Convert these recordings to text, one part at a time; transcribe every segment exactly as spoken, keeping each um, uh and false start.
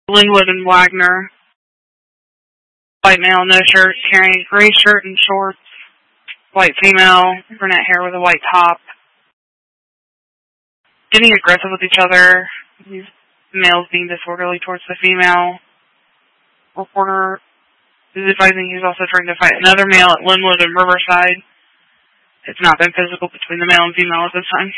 Linwood and Wagner. White male, no shirt, carrying gray shirt and shorts. White female, brunette hair with a white top. Getting aggressive with each other. These males being disorderly towards the female. Reporter is advising he's also trying to fight another male at Linwood and Riverside. It's not been physical between the male and female at this time.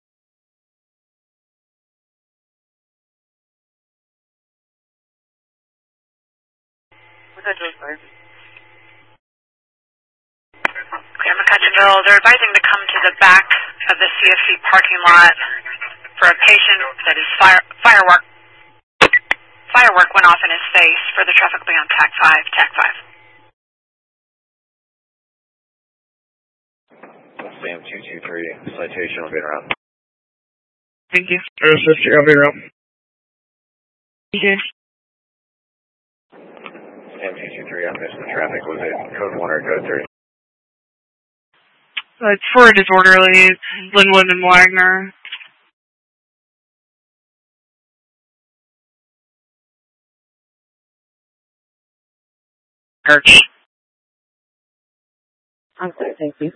Okay, McCutcheonville, they're advising to come to the back of the C F C parking lot for a patient that is fire, firework. Firework went off in his face for the traffic will be on TAC five, TAC five. Sam two two three, citation will be around. Thank you. Air fifty, I'll be around. Thank you. Sam two two three, I'm missing the traffic. Was it code one or code three? Uh, it's for a disorderly, Linwood and Wagner. Church. Okay, thank you.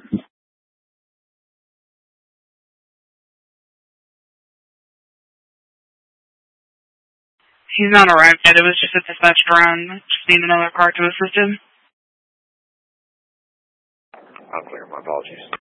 He's not arrived yet. It was just a dispatch drone. Just need another car to assist him. I'm clear. My apologies.